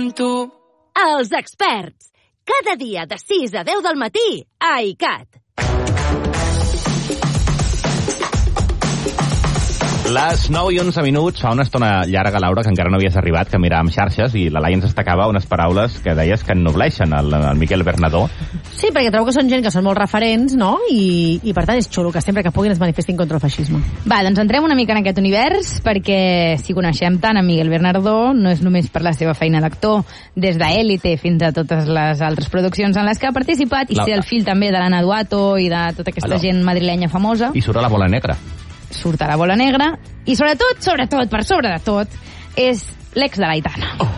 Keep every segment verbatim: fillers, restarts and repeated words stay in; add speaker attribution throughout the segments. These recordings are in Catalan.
Speaker 1: amb tu.
Speaker 2: Els experts. Cada dia de sis a deu del matí a I C A T.
Speaker 3: Les nou i onze minuts, fa una estona llarga, Laura, que encara no havies arribat, que miràvem xarxes i la Laia ens destacava unes paraules que deies que ennobleixen el, el Miquel Bernadó.
Speaker 4: Sí, perquè trobo que són gent que són molt referents, no? I, i per tant és xulo que sempre que puguin es manifestin contra el feixisme.
Speaker 5: Va, doncs entrem una mica en aquest univers, perquè si coneixem tant a Miguel Bernadó, no és només per la seva feina d'actor, des d'Élite fins a totes les altres produccions en les que ha participat, i la... ser el fill també de l'Anna Duato i de tota aquesta Hello. gent madrilenya famosa.
Speaker 3: I surt a la bola negra.
Speaker 5: Surt a la bola negra, i sobretot, sobretot, per sobre de tot, és l'ex de l'Aitana. Oh.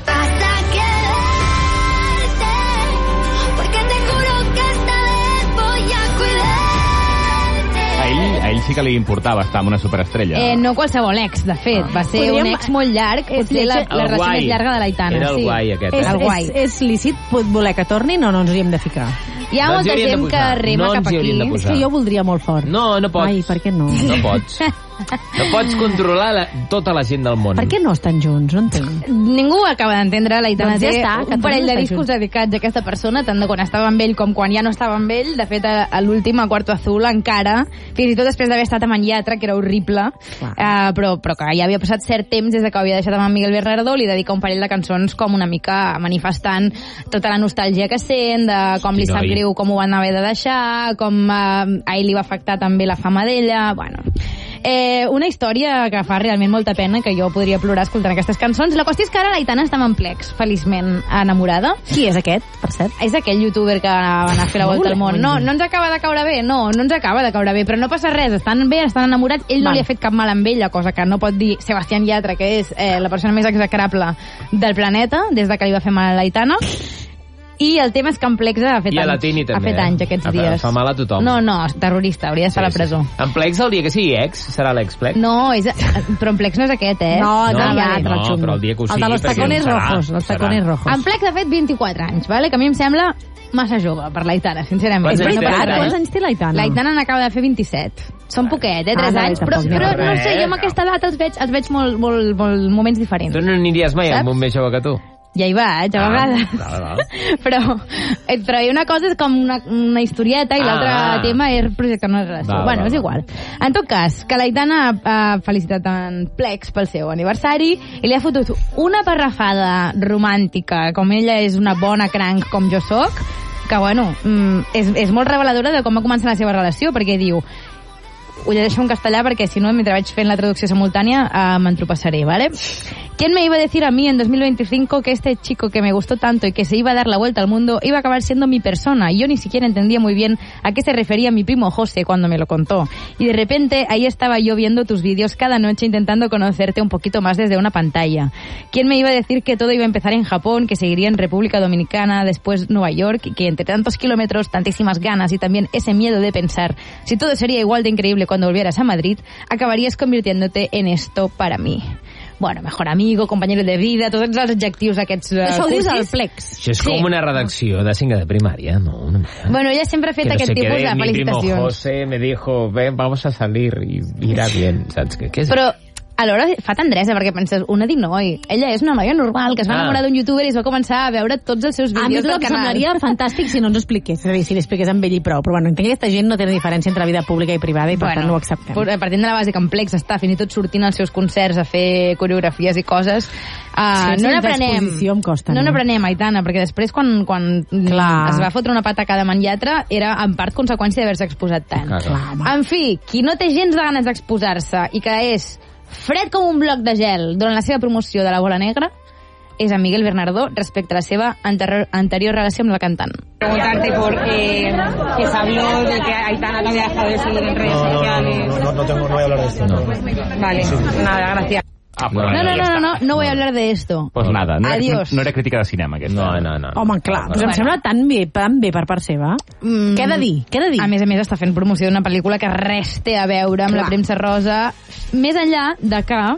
Speaker 3: A ell, a ell sí que li importava estar amb una superestrella.
Speaker 5: Eh, no qualsevol ex, de fet. Va ser Podríem... un ex molt llarg, potser la, la relació més llarga de l'Aitana.
Speaker 6: Era el
Speaker 5: sí.
Speaker 6: guai aquest.
Speaker 4: És,
Speaker 6: Eh?
Speaker 4: el guai. És, és lícit voler que tornin o no ens hi hem de ficar?
Speaker 5: Hi ha
Speaker 6: Doncs
Speaker 5: molta
Speaker 6: hi
Speaker 5: gent que rema
Speaker 6: no
Speaker 5: cap aquí.
Speaker 4: És que jo voldria molt fort.
Speaker 6: No, no pots.
Speaker 4: Ai, per què no?
Speaker 6: No pots. No pots controlar la, tota la gent del món.
Speaker 4: Per què no estan junts? No entenc.
Speaker 5: Ningú acaba d'entendre. L'Aitana
Speaker 4: Doncs ja
Speaker 5: té
Speaker 4: està,
Speaker 5: un parell de
Speaker 4: està
Speaker 5: discos
Speaker 4: junts.
Speaker 5: dedicats a aquesta persona, tant de quan estava amb ell com quan ja no estava amb ell. De fet, a, a l'últim, a Cuarto Azul, encara, fins i tot després d'haver estat amb en Yatra, que era horrible, uh, però, però que ja havia passat cert temps des de que havia deixat amb en Miguel Bernadó, li dedica un parell de cançons com una mica manifestant tota la nostàlgia que sent, de com li sap greu com ho van haver de deixar, com uh, a ell li va afectar també la fama d'ella, bueno... Eh, una història que fa realment molta pena, que jo podria plorar escoltant aquestes cançons. La qüestió és que ara l'Aitana està en plecs, feliçment enamorada.
Speaker 4: Qui és aquest, per cert?
Speaker 5: És aquell youtuber que va anar a fer la volta al món. No, no ens acaba de caure bé, no, no ens acaba de caure bé, però no passa res, estan bé, estan enamorats, ell no Val. li ha fet cap mal amb ella, cosa que no pot dir Sebastián Yatra, que és eh, la persona més execrable del planeta, des de que li va fer mal a l'Aitana. I el tema és que en Plex ha fet
Speaker 6: I a la
Speaker 5: anys,
Speaker 6: Tini també,
Speaker 5: ha fet anys aquests
Speaker 6: eh?
Speaker 5: dies.
Speaker 6: Fa mal a tothom.
Speaker 5: No, no, terrorista, hauria d'estar sí, a la presó.
Speaker 6: Sí. En Plex el dia que sigui ex, serà l'ex-Plex?
Speaker 5: No, és, però en Plex no és aquest, eh?
Speaker 4: No, no,
Speaker 6: no,
Speaker 4: ja,
Speaker 6: no, no però el dia que ho sigui...
Speaker 4: El de los tacones rojos, els tacones rojos.
Speaker 5: En Plex ha fet vint-i-quatre anys, vale? Que a mi em sembla massa jove per l'Aitana, sincerament.
Speaker 6: Quants anys
Speaker 5: no
Speaker 6: té?
Speaker 4: Quants anys té l'Aitana?
Speaker 5: L'Aitana n'acaba de fer vint-i-set. Són poquet, eh? tres
Speaker 4: Ah,
Speaker 5: anys,
Speaker 4: no,
Speaker 5: però,
Speaker 4: tampoc,
Speaker 5: però
Speaker 6: no.
Speaker 5: no sé, jo amb aquesta edat els veig, els veig molt, molt, molt moments diferents.
Speaker 6: Tu no aniries mai
Speaker 5: Saps?
Speaker 6: amb un més jove que tu?
Speaker 5: Ja hi vaig, a
Speaker 6: Ah,
Speaker 5: vegades.
Speaker 6: val, val.
Speaker 5: Però, eh, però hi ha una cosa és com una, una historieta i
Speaker 6: Ah.
Speaker 5: l'altre tema és projectar una relació.
Speaker 6: Val,
Speaker 5: bueno,
Speaker 6: val,
Speaker 5: és igual. En tot cas, que l'Aitana ha felicitat en Plex pel seu aniversari i li ha fotut una parrafada romàntica, com ella és una bona cranc com jo sóc, que bueno, és, és molt reveladora de com va començar la seva relació, perquè diu... Ho llegeixo en castellà perquè si no, mentre vaig fent la traducció simultània, uh, m'entropassaré, ¿vale? ¿Quién me iba a decir a mí en dos mil veinticinco que este chico que me gustó tanto y que se iba a dar la vuelta al mundo iba a acabar siendo mi persona? Y yo ni siquiera entendía muy bien a qué se refería mi primo José cuando me lo contó. Y de repente ahí estaba yo viendo tus vídeos cada noche intentando conocerte un poquito más desde una pantalla. ¿Quién me iba a decir que todo iba a empezar en Japón, que seguiría en República Dominicana, después Nueva York, y que entre tantos kilómetros, tantísimas ganas y también ese miedo de pensar si todo sería igual de increíble cuando volvieras a Madrid, acabarías convirtiéndote en esto para mí? Bueno, mejor amigo, compañero de vida, tots els adjectius aquests uh,
Speaker 4: Això ho dius al
Speaker 5: cursis.
Speaker 4: Plex.
Speaker 6: Això és
Speaker 5: Sí.
Speaker 6: com una redacció de cinquè de primària, no? Una mica.
Speaker 5: Bueno, ella sempre ha fet
Speaker 6: Que no
Speaker 5: aquest
Speaker 6: sé
Speaker 5: tipus
Speaker 6: què,
Speaker 5: de
Speaker 6: mi primo
Speaker 5: felicitacions.
Speaker 6: José me dijo, ven, vamos a salir y irá bien, saps? Què, què és?
Speaker 5: Però alhora fa tendresa, perquè penses, una dic noi, ella és una noia normal, que es va
Speaker 6: Ah.
Speaker 5: enamorar d'un youtuber i es va començar a veure tots els seus
Speaker 4: A mi
Speaker 5: vídeos del
Speaker 4: em
Speaker 5: canal.
Speaker 4: semblaria fantàstic si no ens ho expliqués. És a dir, si l'expliqués amb ell i prou. Però bueno, entenc que aquesta gent no té diferència entre vida pública i privada i per
Speaker 5: Bueno,
Speaker 4: tant no ho acceptem.
Speaker 5: per- partint de la base que en Plex està fins i tot sortint als seus concerts a fer coreografies i coses, uh,
Speaker 4: Sí,
Speaker 5: no
Speaker 4: sí,
Speaker 5: n'aprenem.
Speaker 4: d'exposició em costa,
Speaker 5: No
Speaker 4: no?
Speaker 5: n'aprenem, Aitana, perquè després quan, quan
Speaker 4: Clar.
Speaker 5: es va fotre una patacada amb en Yatra era en part conseqüència d'haver-se exposat tant.
Speaker 6: Clar, clar.
Speaker 4: Clar,
Speaker 5: En fi, qui no té gens de ganes d'exposar-se i que és fred com un bloc de gel durant la seva promoció de la bola negra és en Miguel Bernadó respecte a la seva anterior, anterior relació amb la cantant.
Speaker 7: Preguntarte por eh, que se habló de que Aitana te había dejado de seguir en redes
Speaker 8: No, no,
Speaker 7: sociales.
Speaker 8: no, no, no, tengo, no voy a hablar de esto. No.
Speaker 7: Vale, nada, gracias.
Speaker 3: Ah,
Speaker 6: No,
Speaker 3: pues
Speaker 5: No, no,
Speaker 3: ja
Speaker 5: no,
Speaker 3: està.
Speaker 5: no, no, no voy a hablar de esto.
Speaker 3: Pues nada, no era,
Speaker 5: Adiós.
Speaker 3: no era crítica de cinema, aquesta.
Speaker 6: No, no, no.
Speaker 4: Home, clar,
Speaker 6: No,
Speaker 4: però
Speaker 6: no.
Speaker 4: em sembla tan bé, tan bé per part seva.
Speaker 5: Mm.
Speaker 4: Què ha de dir? Què ha de dir?
Speaker 5: A més a més està fent promoció d'una pel·lícula que res té a veure amb
Speaker 4: Clar.
Speaker 5: la premsa rosa, més enllà de que,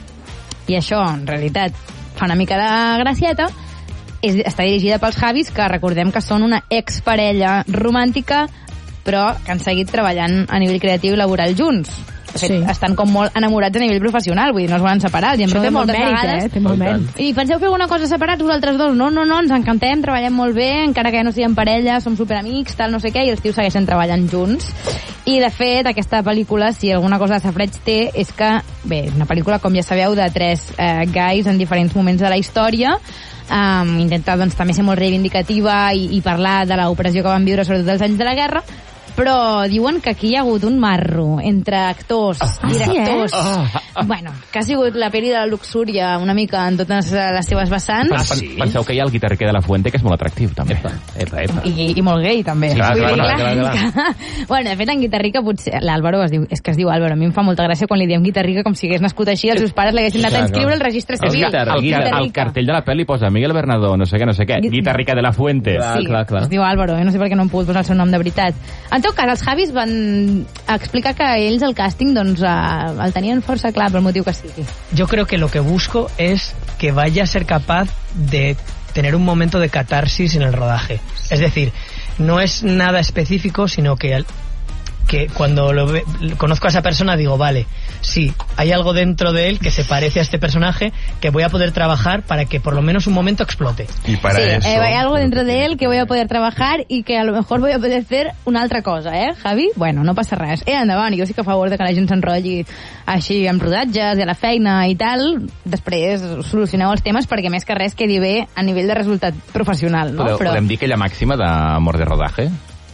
Speaker 5: i això en realitat fa una mica de gracieta, és, està dirigida pels Javis, que recordem que són una exparella romàntica, però que han seguit treballant a nivell creatiu i laboral junts. De fet,
Speaker 4: Sí.
Speaker 5: estan com molt enamorats a nivell professional, vull dir, no es volen separar.
Speaker 4: Això té molt mèrit, eh? Té molt mèrit.
Speaker 5: I penseu fer alguna cosa separats vosaltres dos? No, no, no, ens encantem, treballem molt bé, encara que ja no siguem parella, som superamics, tal, no sé què, i els tios segueixen treballant junts. I, de fet, aquesta pel·lícula, si alguna cosa de safreig té, és que, bé, és una pel·lícula, com ja sabeu, de tres eh, guys en diferents moments de la història. Um, intenta, doncs, també ser molt reivindicativa i, i parlar de l'opressió que van viure sobretot els anys de la guerra, però diuen que aquí hi ha hagut un marro entre actors,
Speaker 4: Ah,
Speaker 5: directors...
Speaker 4: sí, eh?
Speaker 3: Ah.
Speaker 5: Bueno, que ha sigut la pel·li de la luxúria una mica en totes les seves vessants.
Speaker 3: Ah, sí? Penseu que hi ha el guitarriquer de la Fuente, que és molt atractiu, també.
Speaker 6: Epa, epa, epa.
Speaker 5: I, i molt gay, també.
Speaker 3: Sí, clar,
Speaker 5: Vull
Speaker 3: clar,
Speaker 5: dir,
Speaker 3: clar,
Speaker 6: clar, clar.
Speaker 5: que- Bueno, de fet, en Guitarrica potser... L'Àlvaro es diu, és que es diu Àlvaro. A mi em fa molta gràcia quan li diem Guitarrica com si hagués nascut així, els seus pares l'haguessin anat a
Speaker 6: Clar,
Speaker 5: inscriure
Speaker 6: clar.
Speaker 5: al registre
Speaker 6: El
Speaker 5: civil.
Speaker 6: guitar-
Speaker 3: El,
Speaker 6: Guitar-
Speaker 3: car el cartell de la pel·li posa Miguel Bernadó, no sé què, no sé què,
Speaker 5: Gui-
Speaker 3: Guitarrica de la Fuente.
Speaker 6: Clar,
Speaker 5: Sí,
Speaker 6: clar, clar.
Speaker 5: es diu Álvaro, eh? No sé per què no hem pogut posar el seu nom de veritat. En tot cas, els Javis van explicar que ells el càsting doncs, eh, el tenien força clar pel motiu que sigui.
Speaker 8: Yo creo que lo que busco es que vaya a ser capaz de tener un momento de catarsis en el rodaje. Es decir, no es nada específico, sino que, al- que cuando lo ve- conozco a esa persona digo, vale, sí, hay algo dentro de él que se parece a este personaje que voy a poder trabajar para que por lo menos un momento explote.
Speaker 3: Y para
Speaker 5: sí,
Speaker 3: eso...
Speaker 5: eh, hay algo dentro de él que voy a poder trabajar y que a lo mejor voy a poder hacer una altra cosa, eh, Javi? Bueno, no passa res. Eh, endavant, jo sí que a favor de que la gent s'enrotlli així amb rodatges i a la feina i tal. Després solucioneu els temes perquè més que res quedi bé a nivell de resultat professional, no?
Speaker 3: Podeu,
Speaker 5: Però
Speaker 3: Podem dir aquella màxima d'amor de rodaje?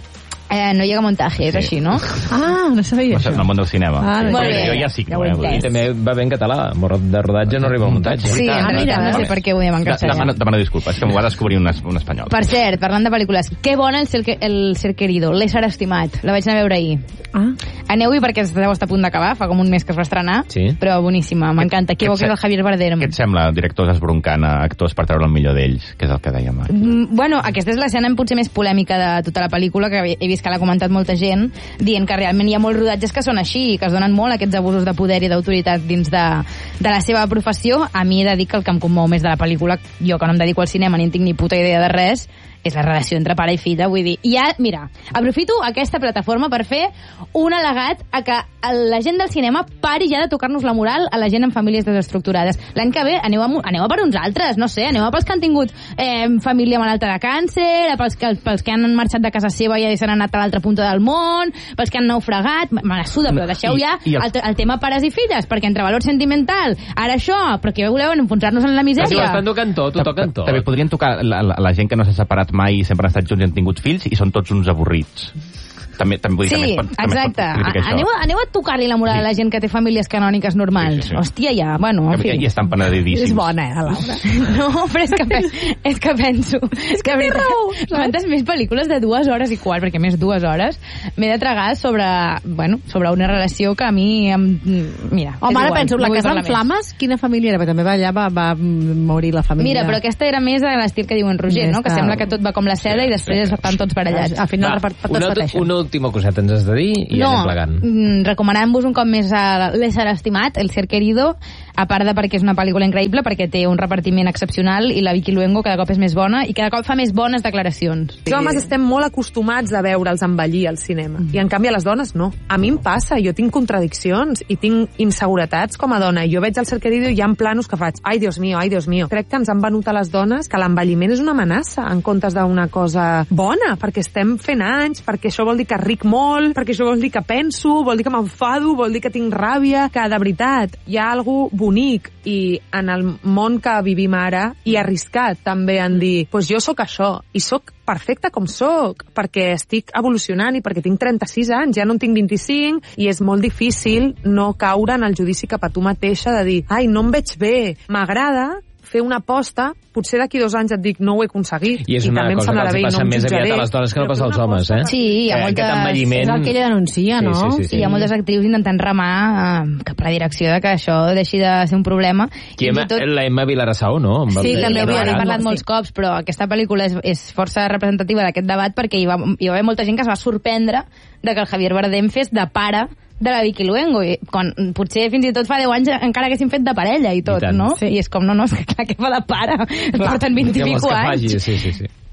Speaker 5: eh, no llega montaje, és
Speaker 3: Sí.
Speaker 5: així, no?
Speaker 4: Ah, no sabia
Speaker 3: No sé,
Speaker 4: això.
Speaker 3: en el món del cinema.
Speaker 4: Ah,
Speaker 3: Sí,
Speaker 5: molt
Speaker 3: perquè
Speaker 5: bé.
Speaker 3: jo ja sí que
Speaker 5: Ja
Speaker 3: no,
Speaker 5: ho he
Speaker 3: eh, vull dir.
Speaker 5: entès.
Speaker 6: També va bé en català. Mort de rodatge no arriba al muntatge.
Speaker 5: Sí,
Speaker 3: veritat,
Speaker 5: en
Speaker 3: veritat.
Speaker 5: veritat, no sé per què ho diem en
Speaker 3: De-
Speaker 5: castellà.
Speaker 3: Demano, demano disculpes, que m'ho va descobrir un, es- un espanyol.
Speaker 5: Per cert, parlant de pel·lícules, que bona el ser, el ser querido, l'ésser estimat. La vaig anar a veure ahir.
Speaker 4: Ah,
Speaker 5: Aneu-hi perquè es deu estar a punt d'acabar, fa com un mes que es va estrenar,
Speaker 6: Sí.
Speaker 5: però boníssima, m'encanta. Qui
Speaker 3: què
Speaker 5: bo
Speaker 3: et
Speaker 5: que és
Speaker 3: se-
Speaker 5: el Javier Bardem.
Speaker 3: Què et sembla, directors esbroncant a actors per treure el millor d'ells, que és el que dèiem aquí?
Speaker 5: Mm, Bueno, aquesta és l'escena potser més polèmica de tota la pel·lícula, que he vist que l'ha comentat molta gent, dient que realment hi ha molts rodatges que són així, que es donen molt aquests abusos de poder i d'autoritat dins de, de la seva professió. A mi he de dir que el que em commou més de la pel·lícula, jo que no em dedico al cinema ni en tinc ni puta idea de res, és la relació entre pare i filla, vull dir, ja, mira, aprofito aquesta plataforma per fer un al·legat a que la gent del cinema pari ja de tocar-nos la moral a la gent en famílies desestructurades. L'any que ve aneu a, aneu a per uns altres, no sé, aneu a pels que han tingut eh, família malalta de càncer, pels que, pels que han marxat de casa seva i s'han anat a l'altra punta del món, pels que han naufragat, me la suda, però deixeu
Speaker 3: I-
Speaker 5: ja
Speaker 3: i el-
Speaker 5: el, el tema pares i filles, perquè entre valor sentimental, ara això, però què voleu, enfonsar-nos en la
Speaker 6: Però si ho
Speaker 5: misèria?
Speaker 6: estan tocant tot, ho toquen tot.
Speaker 3: També podrien tocar la, la, la gent que no s'ha separat mai i sempre han estat junts i han tingut fills i són tots uns avorrits. També, també, vull dir, també
Speaker 5: Sí,
Speaker 3: es pot, també es pot
Speaker 5: exacte.
Speaker 3: criticar això.
Speaker 5: Aneu a, aneu a tocar-li la moral
Speaker 3: Sí.
Speaker 5: a la gent que té famílies canòniques normals.
Speaker 3: Sí, sí, sí.
Speaker 5: Hòstia, ja, bueno, en fi.
Speaker 3: I estan penedidíssims.
Speaker 4: és bona, eh, la Laura.
Speaker 5: No, però és que, pe- és que penso... És que,
Speaker 4: té raó, saps?
Speaker 5: quantes més pel·lícules de dues hores i quart, perquè més dues hores, m'he de tragar sobre, bueno, sobre una relació que a mi... Em, mira,
Speaker 4: Home,
Speaker 5: és
Speaker 4: ara
Speaker 5: igual,
Speaker 4: penso,
Speaker 5: no
Speaker 4: la
Speaker 5: vull
Speaker 4: Casa
Speaker 5: parlar
Speaker 4: en
Speaker 5: més.
Speaker 4: Flames, quina família era? Perquè també va allà, va, va morir la família.
Speaker 5: Mira, però aquesta era més de l'estil que diuen Roger,
Speaker 4: Ja
Speaker 5: no? Que
Speaker 4: està.
Speaker 5: sembla que tot va com la seda i després estan tots barallats.
Speaker 4: Al final,
Speaker 6: Va,
Speaker 4: repart, tots
Speaker 6: una,
Speaker 4: pateixen.
Speaker 6: una última coseta ens has de dir i
Speaker 5: no,
Speaker 6: anem plegant.
Speaker 5: mm, recomanant-vos un cop més a l'ésser estimat, El ser querido, a part de perquè és una pel·lícula increïble, perquè té un repartiment excepcional i la Vicky Luengo cada cop és més bona i cada cop fa més bones declaracions.
Speaker 1: Els homes estem molt acostumats a veure'ls envellir al cinema. I en canvi a les dones no. A mi em passa, jo tinc contradiccions i tinc inseguretats com a dona. Jo veig el ser querido i hi ha planos que faig ai, Dios mío, ai, Dios mío. Crec que ens han venut a les dones que l'envelliment és una amenaça en comptes d'una cosa bona, perquè estem fent anys, perquè això vol dir que ric molt, perquè això vol dir que penso, vol dir que m'enfado, vol dir que tinc ràbia, que de veritat hi ha algú bonic i en el món que vivim ara i arriscat també en dir pues jo sóc això i sóc perfecta com sóc, perquè estic evolucionant i perquè tinc trenta-sis anys, ja no en tinc vint-i-cinc, i és molt difícil no caure en el judici cap a tu mateixa de dir, ai, no em veig bé, m'agrada fer una aposta, potser d'aquí dos anys et dic no ho he aconseguit,
Speaker 6: I és una
Speaker 1: també em
Speaker 6: cosa que
Speaker 1: semblarà
Speaker 6: els
Speaker 1: bé i
Speaker 6: passa
Speaker 1: no em
Speaker 6: més aviat
Speaker 1: jutjaré.
Speaker 6: a les dones que no
Speaker 1: Però
Speaker 6: passa
Speaker 1: fer
Speaker 6: als
Speaker 1: una
Speaker 6: homes, eh?
Speaker 1: aposta-
Speaker 5: Sí, hi ha
Speaker 6: Eh,
Speaker 5: moltes...
Speaker 6: aquest envelliment...
Speaker 4: És el que ella denuncia,
Speaker 6: Sí,
Speaker 4: no?
Speaker 6: sí, sí,
Speaker 5: Sí, hi ha moltes actrius intentant remar eh, cap a la direcció de que això deixi de ser un problema.
Speaker 6: Qui
Speaker 5: Fins
Speaker 6: Emma,
Speaker 5: i tot-
Speaker 6: la Emma Vilarassau, no? Amb el-
Speaker 5: Sí, també
Speaker 6: el
Speaker 5: ho he
Speaker 6: Barat.
Speaker 5: parlat molts cops, però aquesta pel·lícula és, és força representativa d'aquest debat perquè hi va, hi va haver molta gent que es va sorprendre de que el Javier Bardem fes de pare de la Vicky Luengo, i quan potser fins i tot fa deu anys encara haguessin fet de parella i tot,
Speaker 6: I tant.
Speaker 5: no?
Speaker 6: Sí.
Speaker 5: I és com, no, no, és que clar, que fa de pare, porten vint i
Speaker 6: Ja vols
Speaker 5: pico
Speaker 6: que
Speaker 5: anys.
Speaker 6: faci, sí, sí, sí.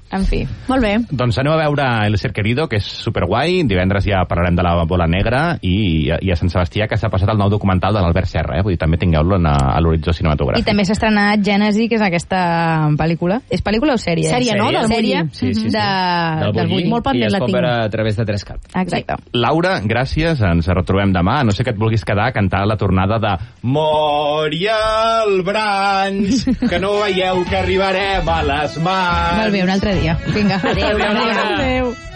Speaker 5: En fi.
Speaker 4: Molt bé.
Speaker 3: Doncs aneu a veure El Ser Querido, que és superguai. Divendres ja parlarem de La Bola Negra i, i a Sant Sebastià, que s'ha passat el nou documental de l'Albert Serra, eh? Vull dir, també tingueu-lo a, a l'horitzó cinematogràfic.
Speaker 5: I també s'ha estrenat Gènesi, que és aquesta pel·lícula. És pel·lícula o sèrie?
Speaker 4: Sèrie, no? Del
Speaker 5: Sèrie
Speaker 6: sí, sí, sí.
Speaker 5: de,
Speaker 6: del
Speaker 5: del Bulli.
Speaker 4: Molt pendent
Speaker 6: I es
Speaker 4: la
Speaker 6: pot
Speaker 4: tinc.
Speaker 6: veure a través de Trescat.
Speaker 5: Exacte.
Speaker 3: Laura, gràcies, ens retrobem demà. No sé que et vulguis quedar a cantar la tornada de Moriel Branys, que no veieu que arribarem a les mans.
Speaker 5: Molt bé, un altre dia. Vinga.
Speaker 2: Adéu, adéu.
Speaker 4: Adéu.